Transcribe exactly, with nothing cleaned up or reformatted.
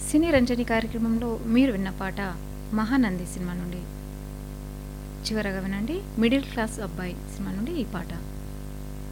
సినీ రంజని కార్యక్రమంలో మీరు విన్న పాట మహానంది సినిమా నుండి. చివరగా వినండి మిడిల్ క్లాస్ అబ్బాయి సినిమా నుండి ఈ పాట.